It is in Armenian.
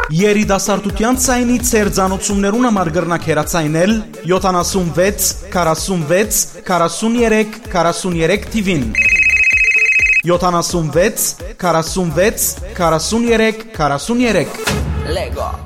Երիտասարդության ցայնի ծերձանոցումներուն համար գրնակ հերացայնել 76 46 43 43 TV-ին 76 46 43 43 Lego